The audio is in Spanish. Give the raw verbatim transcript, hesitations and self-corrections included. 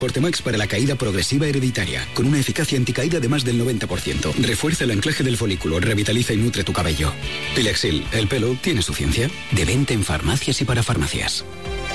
Fortemax para la caída progresiva hereditaria, con una eficacia anticaída de más del noventa por ciento. Refuerza el anclaje del folículo, revitaliza y nutre tu cabello. Pilexil, el pelo tiene su ciencia. De venta en farmacias y para farmacias.